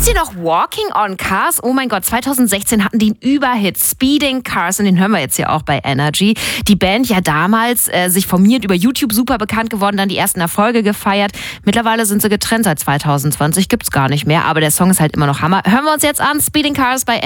ihr noch Walking on Cars? Oh mein Gott, 2016 hatten die einen Überhit, Speeding Cars, und den hören wir jetzt hier auch bei Energy. Die Band ja damals sich formiert, über YouTube super bekannt geworden, dann die ersten Erfolge gefeiert. Mittlerweile sind sie getrennt, seit 2020 gibt's gar nicht mehr, aber der Song ist halt immer noch Hammer. Hören wir uns jetzt an, Speeding Cars bei